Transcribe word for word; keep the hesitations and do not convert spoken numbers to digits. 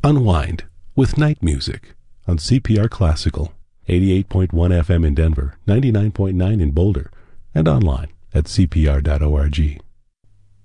Unwind with night music on C P R Classical, eighty-eight point one F M in Denver, ninety-nine point nine in Boulder, and online at C P R dot org.